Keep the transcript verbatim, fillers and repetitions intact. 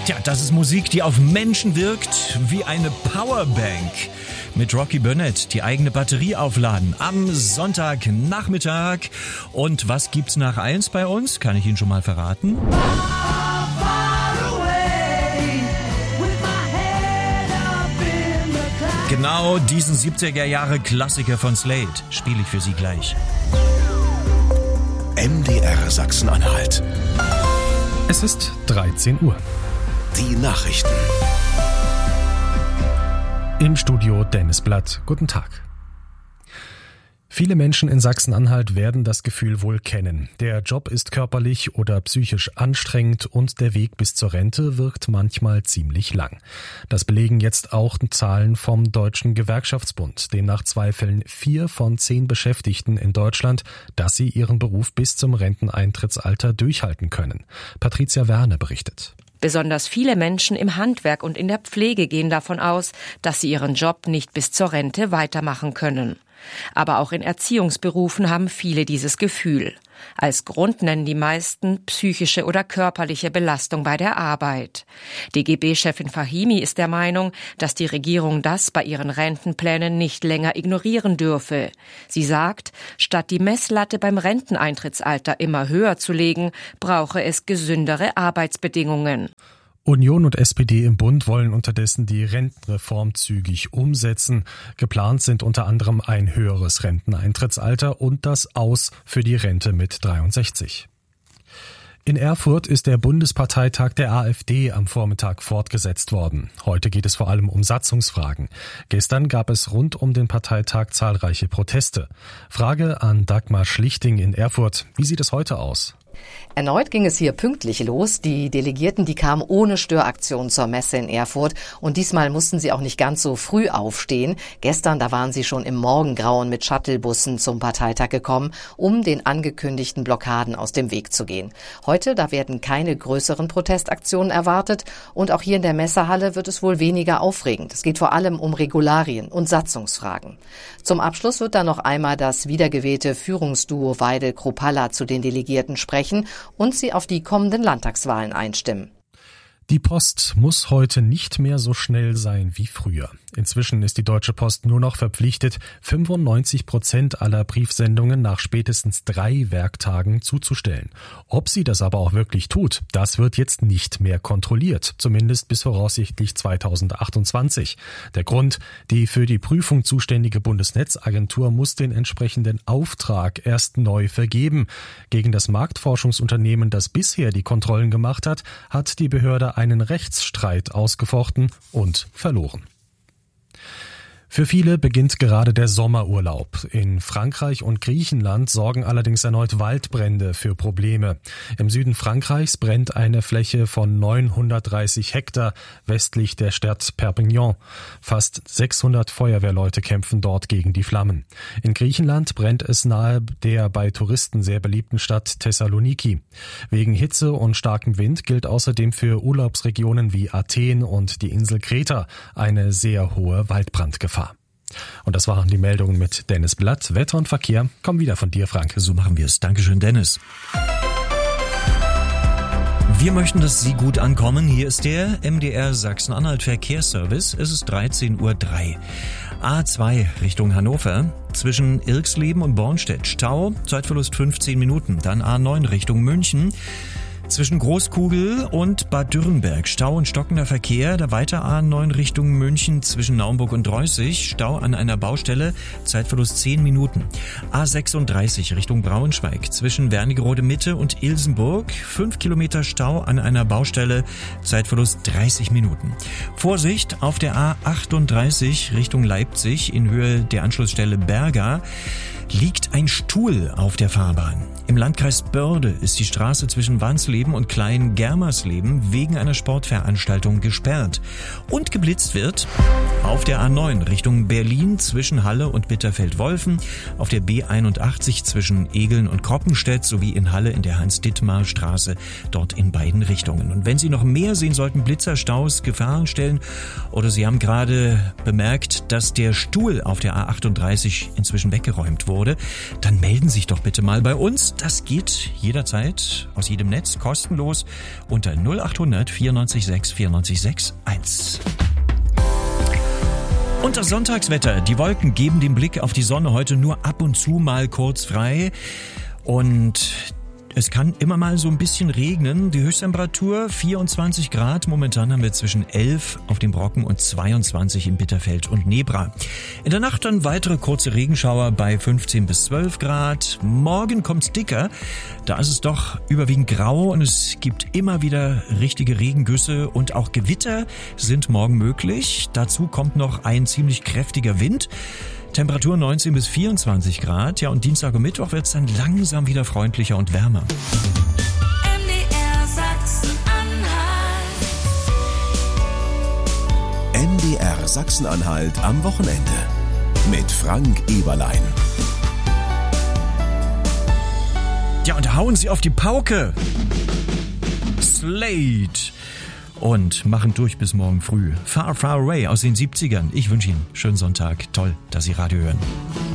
Tja, das ist Musik, die auf Menschen wirkt wie eine Powerbank. Mit Rocky Burnett die eigene Batterie aufladen am Sonntagnachmittag. Und was gibt's nach eins bei uns? Kann ich Ihnen schon mal verraten? Genau diesen siebziger Jahre Klassiker von Slade spiele ich für Sie gleich. M D R Sachsen-Anhalt. Es ist dreizehn Uhr. Die Nachrichten. Im Studio Dennis Blatt. Guten Tag. Viele Menschen in Sachsen-Anhalt werden das Gefühl wohl kennen. Der Job ist körperlich oder psychisch anstrengend und der Weg bis zur Rente wirkt manchmal ziemlich lang. Das belegen jetzt auch Zahlen vom Deutschen Gewerkschaftsbund. Demnach zweifeln vier von zehn Beschäftigten in Deutschland, dass sie ihren Beruf bis zum Renteneintrittsalter durchhalten können. Patricia Werner berichtet. Besonders viele Menschen im Handwerk und in der Pflege gehen davon aus, dass sie ihren Job nicht bis zur Rente weitermachen können. Aber auch in Erziehungsberufen haben viele dieses Gefühl. Als Grund nennen die meisten psychische oder körperliche Belastung bei der Arbeit. D G B-Chefin Fahimi ist der Meinung, dass die Regierung das bei ihren Rentenplänen nicht länger ignorieren dürfe. Sie sagt, statt die Messlatte beim Renteneintrittsalter immer höher zu legen, brauche es gesündere Arbeitsbedingungen. Union und S P D im Bund wollen unterdessen die Rentenreform zügig umsetzen. Geplant sind unter anderem ein höheres Renteneintrittsalter und das Aus für die Rente mit dreiundsechzig. In Erfurt ist der Bundesparteitag der AfD am Vormittag fortgesetzt worden. Heute geht es vor allem um Satzungsfragen. Gestern gab es rund um den Parteitag zahlreiche Proteste. Frage an Dagmar Schlichting in Erfurt. Wie sieht es heute aus? Erneut ging es hier pünktlich los. Die Delegierten, die kamen ohne Störaktion zur Messe in Erfurt und diesmal mussten sie auch nicht ganz so früh aufstehen. Gestern, da waren sie schon im Morgengrauen mit Shuttlebussen zum Parteitag gekommen, um den angekündigten Blockaden aus dem Weg zu gehen. Heute, da werden keine größeren Protestaktionen erwartet und auch hier in der Messehalle wird es wohl weniger aufregend. Es geht vor allem um Regularien und Satzungsfragen. Zum Abschluss wird dann noch einmal das wiedergewählte Führungsduo Weidel-Kruppalla zu den Delegierten sprechen und sie auf die kommenden Landtagswahlen einstimmen. Die Post muss heute nicht mehr so schnell sein wie früher. Inzwischen ist die Deutsche Post nur noch verpflichtet, fünfundneunzig Prozent aller Briefsendungen nach spätestens drei Werktagen zuzustellen. Ob sie das aber auch wirklich tut, das wird jetzt nicht mehr kontrolliert, zumindest bis voraussichtlich zweitausendachtundzwanzig. Der Grund, die für die Prüfung zuständige Bundesnetzagentur muss den entsprechenden Auftrag erst neu vergeben. Gegen das Marktforschungsunternehmen, das bisher die Kontrollen gemacht hat, hat die Behörde einen Rechtsstreit ausgefochten und verloren. Für viele beginnt gerade der Sommerurlaub. In Frankreich und Griechenland sorgen allerdings erneut Waldbrände für Probleme. Im Süden Frankreichs brennt eine Fläche von neunhundertdreißig Hektar westlich der Stadt Perpignan. Fast sechshundert Feuerwehrleute kämpfen dort gegen die Flammen. In Griechenland brennt es nahe der bei Touristen sehr beliebten Stadt Thessaloniki. Wegen Hitze und starkem Wind gilt außerdem für Urlaubsregionen wie Athen und die Insel Kreta eine sehr hohe Waldbrandgefahr. Und das waren die Meldungen mit Dennis Blatt. Wetter und Verkehr kommen wieder von dir, Frank. So machen wir es. Dankeschön, Dennis. Wir möchten, dass Sie gut ankommen. Hier ist der M D R Sachsen-Anhalt Verkehrsservice. Es ist dreizehn Uhr drei. A zwei Richtung Hannover. Zwischen Irxleben und Bornstedt Stau. Zeitverlust fünfzehn Minuten. Dann A neun Richtung München. Zwischen Großkugel und Bad Dürrenberg Stau und stockender Verkehr, da weiter A neun Richtung München zwischen Naumburg und Reußig, Stau an einer Baustelle, Zeitverlust zehn Minuten. A sechsunddreißig Richtung Braunschweig zwischen Wernigerode Mitte und Ilsenburg, fünf Kilometer Stau an einer Baustelle, Zeitverlust dreißig Minuten. Vorsicht auf der A achtunddreißig Richtung Leipzig in Höhe der Anschlussstelle Berga. Liegt ein Stuhl auf der Fahrbahn. Im Landkreis Börde ist die Straße zwischen Wansleben und Klein-Germersleben wegen einer Sportveranstaltung gesperrt. Und geblitzt wird auf der A neun Richtung Berlin zwischen Halle und Bitterfeld-Wolfen, auf der B einundachtzig zwischen Egeln und Kroppenstedt sowie in Halle in der Hans-Dittmar-Straße, dort in beiden Richtungen. Und wenn Sie noch mehr sehen sollten, Blitzerstaus, Gefahrenstellen oder Sie haben gerade bemerkt, dass der Stuhl auf der A achtunddreißig inzwischen weggeräumt wurde, wurde, dann melden Sie sich doch bitte mal bei uns. Das geht jederzeit aus jedem Netz kostenlos unter null acht hundert vierundneunzig sechs vierundneunzig sechs eins. Und das Sonntagswetter. Die Wolken geben den Blick auf die Sonne heute nur ab und zu mal kurz frei. Und es kann immer mal so ein bisschen regnen. Die Höchsttemperatur vierundzwanzig Grad. Momentan haben wir zwischen elf auf dem Brocken und zweiundzwanzig in Bitterfeld und Nebra. In der Nacht dann weitere kurze Regenschauer bei fünfzehn bis zwölf Grad. Morgen kommt's dicker. Da ist es doch überwiegend grau und es gibt immer wieder richtige Regengüsse und auch Gewitter sind morgen möglich. Dazu kommt noch ein ziemlich kräftiger Wind. Temperatur neunzehn bis vierundzwanzig Grad. Ja, und Dienstag und Mittwoch wird es dann langsam wieder freundlicher und wärmer. M D R Sachsen-Anhalt. M D R Sachsen-Anhalt am Wochenende. Mit Frank Eberlein. Ja, und hauen Sie auf die Pauke. Slade. Und machen durch bis morgen früh. Far, Far Away aus den siebzigern. Ich wünsche Ihnen einen schönen Sonntag. Toll, dass Sie Radio hören.